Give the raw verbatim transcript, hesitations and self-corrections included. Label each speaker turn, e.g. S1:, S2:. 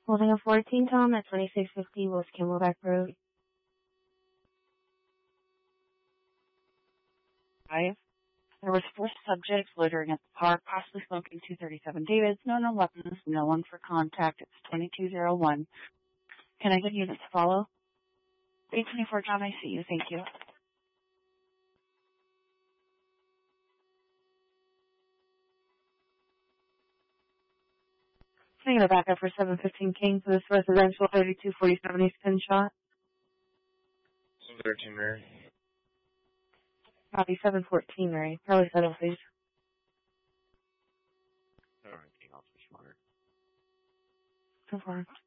S1: Holding a fourteen Tom at twenty-six fifty West Camelback Road.
S2: Five. There was four subjects loitering at the park, possibly smoking two thirty-seven Davids. No known weapons, no one for contact. It's twenty-two oh one. Can I get units to follow? eight twenty-four John, I see you. Thank you.
S1: Can I get a backup for seven fifteen King for this residential thirty-two forty-seven East Pinshot?
S3: seven thirteen Mary.
S1: Copy, seven fourteen Mary. Probably settle, please.
S3: Alright, King, I'll switch water.
S1: Confirmed.